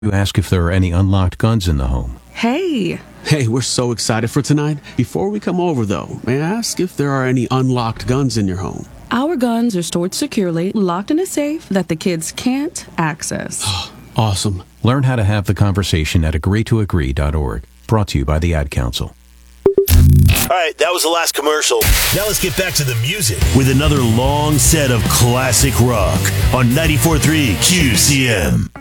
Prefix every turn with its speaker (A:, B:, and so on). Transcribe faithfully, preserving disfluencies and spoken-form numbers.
A: You ask if there are any unlocked guns in the home.
B: Hey!
C: Hey, we're so excited for tonight. Before we come over, though, may I ask if there are any unlocked guns in your home?
B: Our guns are stored securely, locked in a safe that the kids can't access.
C: Awesome.
A: Learn how to have the conversation at agree to agree dot org. Brought to you by the Ad Council.
D: All right, that was the last commercial. Now let's get back to the music with another long set of classic rock on ninety-four point three Q C M.